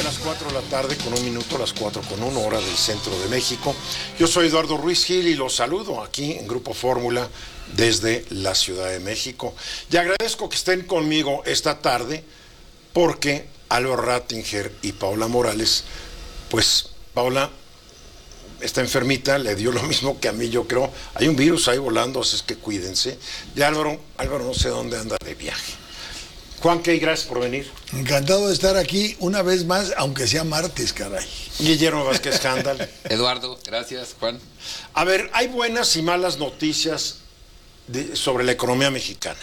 las 4 de la tarde con 1 minuto, las 4:01 hora del centro de México. Yo soy Eduardo Ruiz Gil y los saludo aquí en Grupo Fórmula desde la Ciudad de México. Y agradezco que estén conmigo esta tarde porque Álvaro Rattinger y Paola Morales, pues Paola está enfermita, le dio lo mismo que a mí, yo creo. Hay un virus ahí volando, así es que cuídense. Y Álvaro no sé dónde anda de viaje. Juan, ¿qué? Gracias por venir. Encantado de estar aquí una vez más, aunque sea martes, caray. Guillermo Vázquez Handal. Eduardo, gracias, Juan. A ver, hay buenas y malas noticias sobre la economía mexicana.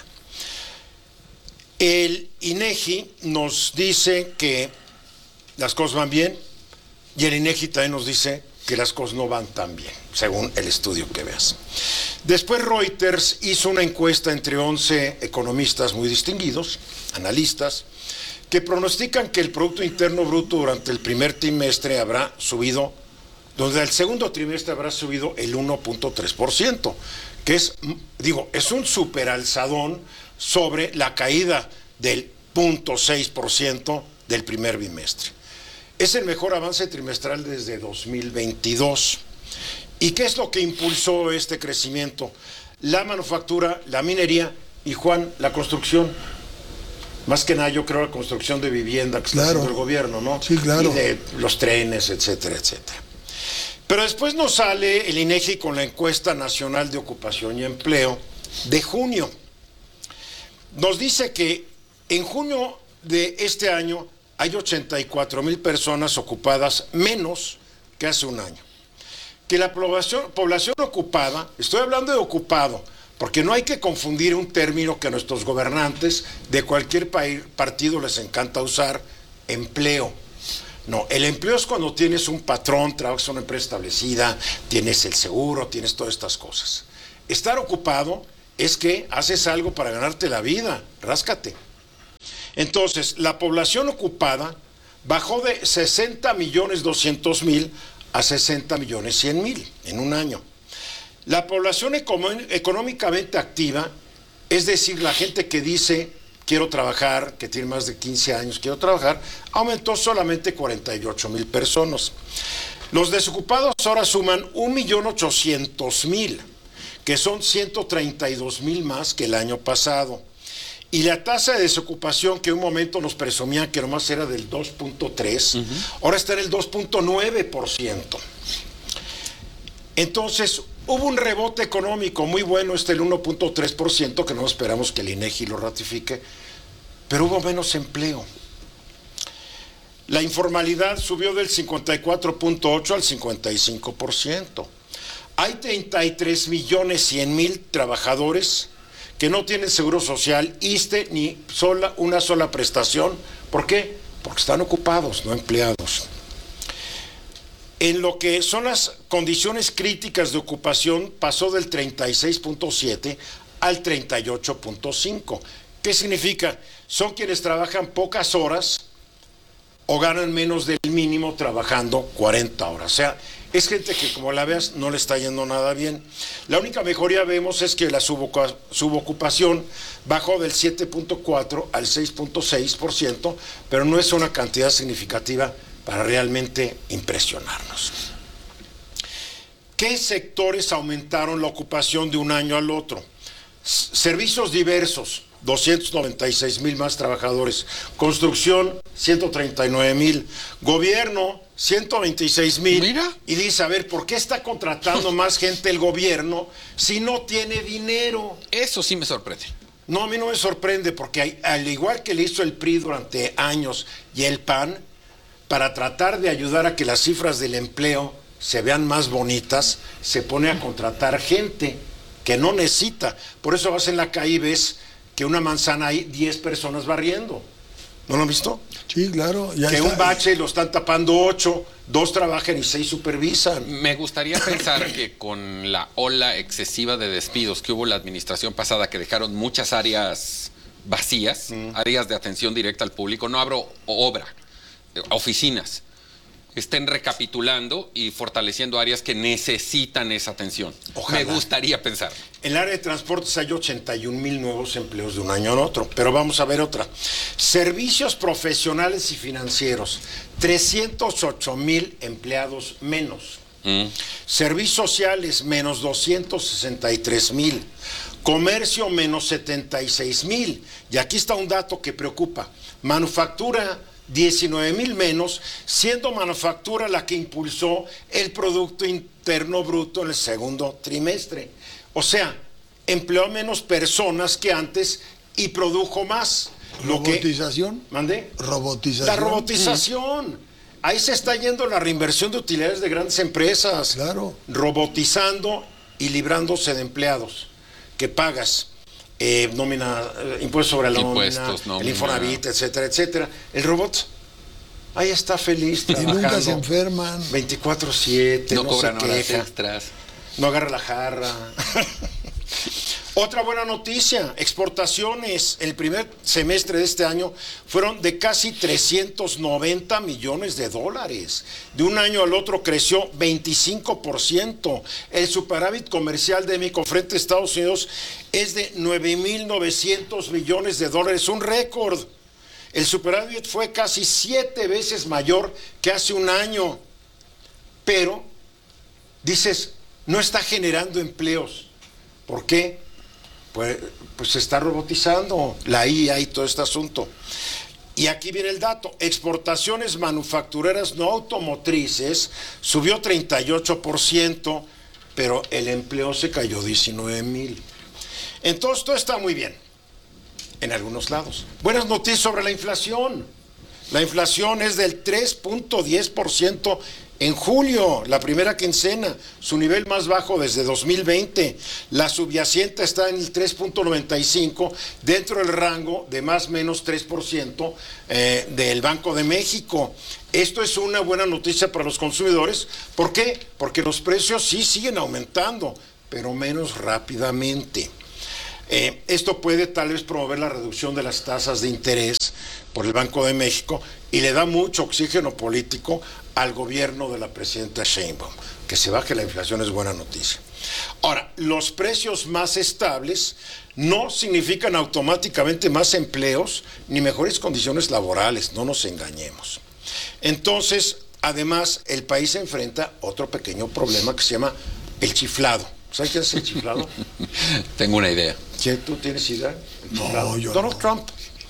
El INEGI nos dice que las cosas van bien y el INEGI también nos dice que las cosas no van tan bien, según el estudio que veas. Después Reuters hizo una encuesta entre 11 economistas muy distinguidos, analistas, que pronostican que el Producto Interno Bruto durante el primer trimestre habrá subido, donde el segundo trimestre habrá subido el 1.3%, que es un superalzadón sobre la caída del 0.6% del primer bimestre. Es el mejor avance trimestral desde 2022. ¿Y qué es lo que impulsó este crecimiento? La manufactura, la minería y, Juan, la construcción. Más que nada, yo creo la construcción de vivienda que está haciendo el gobierno, ¿no? Sí, claro. Y de los trenes, etcétera, etcétera. Pero después nos sale el INEGI con la encuesta nacional de ocupación y empleo de junio. Nos dice que en junio de este año hay 84,000 personas ocupadas menos que hace un año. Que la población ocupada, estoy hablando de ocupado, porque no hay que confundir un término que a nuestros gobernantes de cualquier partido les encanta usar, empleo. No, el empleo es cuando tienes un patrón, trabajas en una empresa establecida, tienes el seguro, tienes todas estas cosas. Estar ocupado es que haces algo para ganarte la vida, ráscate. Entonces, la población ocupada bajó de 60,200,000 a 60,100,000 en un año. La población económicamente activa, es decir, la gente que dice quiero trabajar, que tiene más de 15 años, quiero trabajar, aumentó solamente 48,000 personas. Los desocupados ahora suman 1,800,000, que son 132,000 más que el año pasado. Y la tasa de desocupación, que un momento nos presumían que nomás era del 2.3, ahora está en el 2.9%. Entonces, hubo un rebote económico muy bueno, el 1.3%, que no esperamos que el INEGI lo ratifique, pero hubo menos empleo. La informalidad subió del 54.8 al 55%. Hay 33,100,000 trabajadores que no tienen seguro social, ISSSTE, ni una sola prestación. ¿Por qué? Porque están ocupados, no empleados. En lo que son las condiciones críticas de ocupación, pasó del 36.7 al 38.5. ¿Qué significa? Son quienes trabajan pocas horas o ganan menos del mínimo trabajando 40 horas. O sea, es gente que, como la veas, no le está yendo nada bien. La única mejoría vemos es que la subocupación bajó del 7.4 al 6.6%, pero no es una cantidad significativa para realmente impresionarnos. ¿Qué sectores aumentaron la ocupación de un año al otro? Servicios diversos, 296,000 más trabajadores. Construcción, 139,000. Gobierno, 126,000. Mira. Y dice, a ver, ¿por qué está contratando más gente el gobierno si no tiene dinero? Eso sí me sorprende. No, a mí no me sorprende, porque al igual que le hizo el PRI durante años y el PAN, para tratar de ayudar a que las cifras del empleo se vean más bonitas, se pone a contratar gente que no necesita. Por eso vas en la calle y ves que una manzana hay 10 personas barriendo. ¿No lo han visto? Sí, claro. Ya que está. Un bache lo están tapando 8, 2 trabajan y 6 supervisan. Me gustaría pensar que con la ola excesiva de despidos que hubo la administración pasada, que dejaron muchas áreas vacías, áreas de atención directa al público, no habrá obra, oficinas. estén recapitulando y fortaleciendo áreas que necesitan esa atención. Ojalá. Me gustaría pensar. En el área de transportes hay 81,000 nuevos empleos de un año al otro, pero vamos a ver otra. Servicios profesionales y financieros, 308,000 empleados menos. Servicios sociales, menos 263,000. Comercio, menos 76,000. Y aquí está un dato que preocupa. Manufactura, 19,000 menos, siendo manufactura la que impulsó el Producto Interno Bruto en el segundo trimestre. O sea, empleó menos personas que antes y produjo más. ¿Robotización? ¿Mande? ¿Robotización? La robotización. Ahí se está yendo la reinversión de utilidades de grandes empresas. Claro. Robotizando y librándose de empleados que pagas. Nómina, impuestos sobre la nómina, el Infonavit, etcétera, etcétera. El robot ahí está feliz trabajando. Y nunca se enferman. 24/7, No no cobran se horas queja, extras. no agarra la jarra. Otra buena noticia, exportaciones el primer semestre de este año fueron de casi 390 millones de dólares. De un año al otro creció 25%. El superávit comercial de México frente a Estados Unidos es de 9,900 millones de dólares, un récord. El superávit fue casi 7 veces mayor que hace un año. Pero, dices, no está generando empleos. ¿Por qué? Pues se está robotizando la IA y todo este asunto. Y aquí viene el dato, exportaciones manufactureras no automotrices subió 38%, pero el empleo se cayó 19,000. Entonces todo está muy bien, en algunos lados. Buenas noticias sobre la inflación. La inflación es del 3.10% en julio, la primera quincena, su nivel más bajo desde 2020. La subyacente está en el 3.95, dentro del rango de más o menos 3% del Banco de México. Esto es una buena noticia para los consumidores. ¿Por qué? Porque los precios sí siguen aumentando, pero menos rápidamente. Esto puede tal vez promover la reducción de las tasas de interés por el Banco de México y le da mucho oxígeno político al gobierno de la presidenta Sheinbaum. Que se baje la inflación es buena noticia. Ahora, los precios más estables no significan automáticamente más empleos ni mejores condiciones laborales, no nos engañemos. Entonces, además, el país se enfrenta a otro pequeño problema que se llama el chiflado. ¿Sabes qué es el chiflado? Tengo una idea. ¿Quién, tú tienes idea? No, yo Donald no. Trump.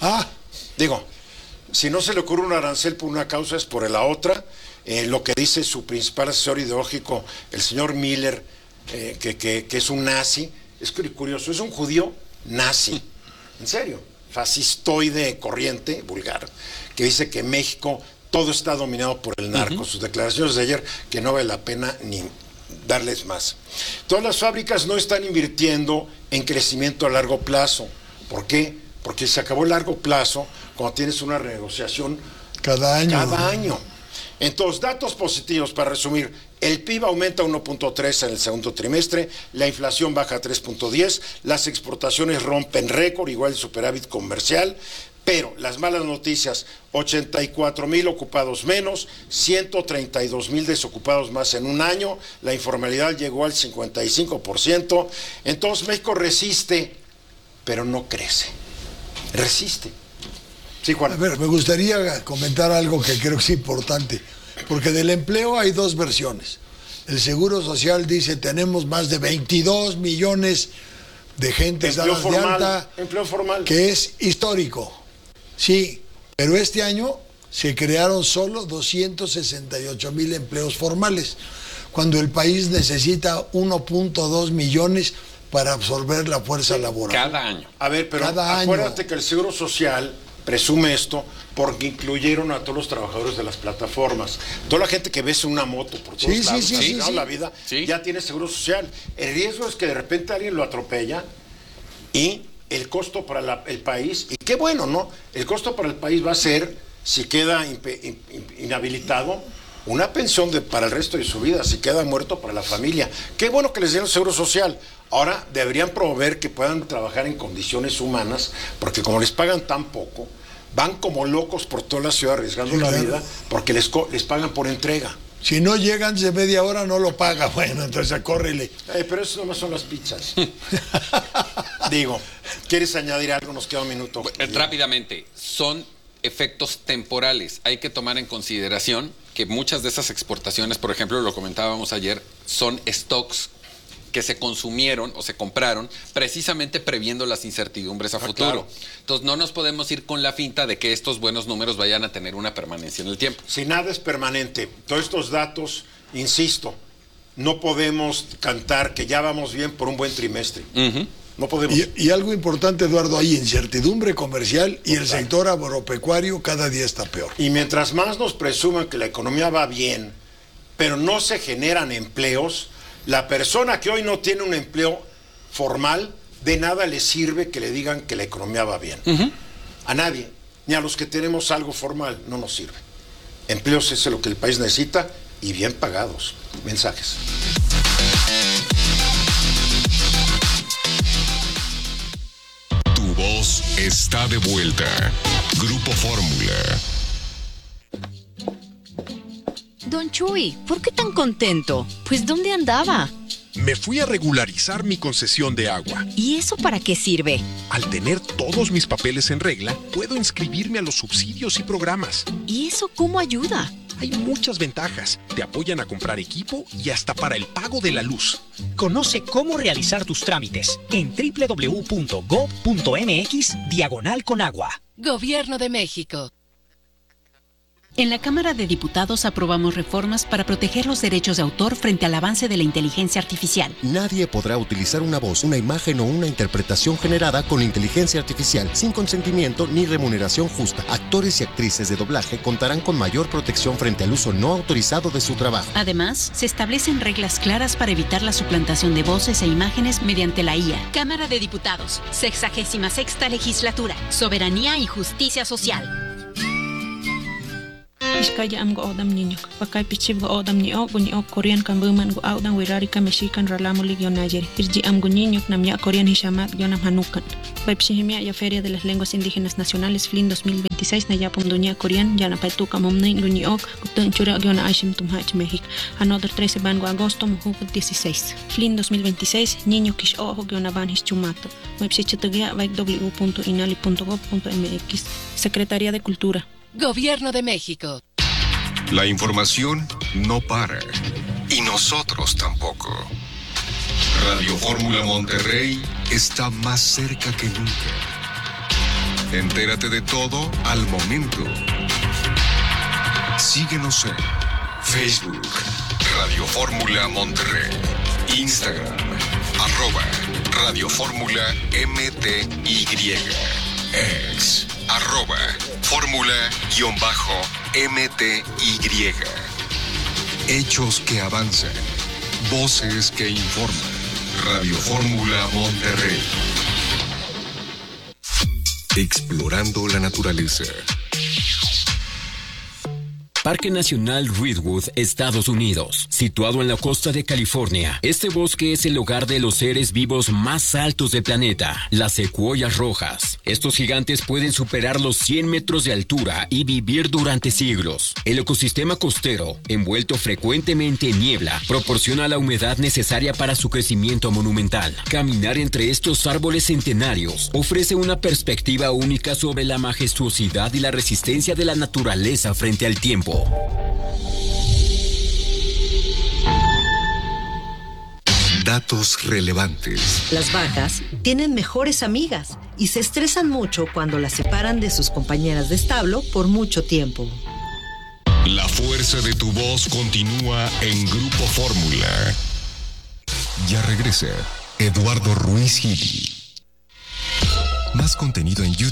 Digo, si no se le ocurre un arancel por una causa es por la otra. Lo que dice su principal asesor ideológico, el señor Miller, que es un nazi, es curioso, es un judío nazi, en serio, fascistoide corriente, vulgar, que dice que México todo está dominado por el narco. Sus declaraciones de ayer, que no vale la pena ni darles más. Todas las fábricas no están invirtiendo en crecimiento a largo plazo. ¿Por qué? Porque se acabó el largo plazo cuando tienes una renegociación cada año. Entonces, datos positivos para resumir. El PIB aumenta 1.3 en el segundo trimestre, la inflación baja a 3.10, las exportaciones rompen récord, igual el superávit comercial, pero las malas noticias, 84,000 ocupados menos, 132,000 desocupados más en un año, la informalidad llegó al 55%, entonces México resiste, pero no crece, resiste. Sí, Juan. A ver, me gustaría comentar algo que creo que es importante, porque del empleo hay dos versiones. El Seguro Social dice tenemos más de 22 millones de gente Empleo dadas de alta, empleo formal. que es histórico. Sí, pero este año se crearon solo 268,000 empleos formales, cuando el país necesita 1.2 millones para absorber la fuerza laboral. Cada año. A ver, pero Cada acuérdate año. que el Seguro Social presume esto porque incluyeron a todos los trabajadores de las plataformas. Toda la gente que ves una moto por todos Sí, lados, sí, así, sí, ¿no? sí. La vida, Sí. ya tiene Seguro Social. El riesgo es que de repente alguien lo atropella y el costo para el país, y qué bueno, ¿no? El costo para el país va a ser, si queda inhabilitado, una pensión para el resto de su vida, si queda muerto para la familia. Qué bueno que les den el Seguro Social. Ahora deberían promover que puedan trabajar en condiciones humanas, porque como les pagan tan poco, van como locos por toda la ciudad arriesgando la vida porque les pagan por entrega. Si no llegan de media hora, no lo paga. Bueno, entonces córrele. Pero eso nomás son las pizzas. Digo, ¿quieres añadir algo? Nos queda un minuto. Rápidamente, son efectos temporales. Hay que tomar en consideración que muchas de esas exportaciones, por ejemplo, lo comentábamos ayer, son stocks que se consumieron o se compraron precisamente previendo las incertidumbres a futuro. Claro. Entonces no nos podemos ir con la finta de que estos buenos números vayan a tener una permanencia en el tiempo. Si nada es permanente, todos estos datos, insisto, no podemos cantar que ya vamos bien por un buen trimestre. No podemos. Y algo importante, Eduardo, hay incertidumbre comercial y el sector agropecuario cada día está peor. Y mientras más nos presuman que la economía va bien, pero no se generan empleos, la persona que hoy no tiene un empleo formal, de nada le sirve que le digan que la economía va bien. A nadie, ni a los que tenemos algo formal, no nos sirve. Empleos es lo que el país necesita y bien pagados. Mensajes. Tu voz está de vuelta. Grupo Fórmula. Don Chuy, ¿por qué tan contento? Pues ¿dónde andaba? Me fui a regularizar mi concesión de agua. ¿Y eso para qué sirve? Al tener todos mis papeles en regla, puedo inscribirme a los subsidios y programas. ¿Y eso cómo ayuda? Hay muchas ventajas. Te apoyan a comprar equipo y hasta para el pago de la luz. Conoce cómo realizar tus trámites en www.gov.mx/Conagua. Gobierno de México. En la Cámara de Diputados aprobamos reformas para proteger los derechos de autor frente al avance de la inteligencia artificial. Nadie podrá utilizar una voz, una imagen o una interpretación generada con inteligencia artificial sin consentimiento ni remuneración justa. Actores y actrices de doblaje contarán con mayor protección frente al uso no autorizado de su trabajo. Además, se establecen reglas claras para evitar la suplantación de voces e imágenes mediante la IA. Cámara de Diputados, 66ª Legislatura, Soberanía y Justicia Social. Iskaya am go odam niño, pakay pichib go odam ni o Korean kan buman go audan wirari ka Mexican ralamo ligyon Niger. Irji am go niño nam ya Korean hishamat gyon am hanukan. Baipsihimia ya Feria de las Lenguas Indígenas Nacionales FLIN 2026 na yapum dunia Korean ya na paituka momnain guni ok gutun chura gyon aishim tumhach México. Another 13 ban go agosto muhuk 16. FLIN 2026 niño kish ojo gyon aban hischumato. Baipsichitagia vaik w.inali.gov.mx. Secretaría de Cultura. Gobierno de México. La información no para. Y nosotros tampoco. Radio Fórmula Monterrey está más cerca que nunca. Entérate de todo al momento. Síguenos en Facebook, Radio Fórmula Monterrey, Instagram, @Radio Fórmula MTY, X, @Fórmula_MTY. Hechos que avanzan, voces que informan. Radio Fórmula Monterrey. Explorando la naturaleza. Parque Nacional Redwood, Estados Unidos. Situado en la costa de California, este bosque es el hogar de los seres vivos más altos del planeta, las secuoyas rojas. Estos gigantes pueden superar los 100 metros de altura y vivir durante siglos. El ecosistema costero, envuelto frecuentemente en niebla, proporciona la humedad necesaria para su crecimiento monumental. Caminar entre estos árboles centenarios ofrece una perspectiva única sobre la majestuosidad y la resistencia de la naturaleza frente al tiempo. Datos relevantes. Las vacas tienen mejores amigas y se estresan mucho cuando las separan de sus compañeras de establo por mucho tiempo. La fuerza de tu voz continúa en Grupo Fórmula. Ya regresa Eduardo Ruiz Gili. Más contenido en YouTube.